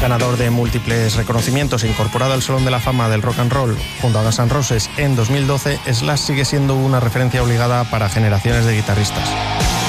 Ganador de múltiples reconocimientos e incorporado al Salón de la Fama del Rock and Roll junto a Guns N' Roses en 2012, Slash sigue siendo una referencia obligada para generaciones de guitarristas.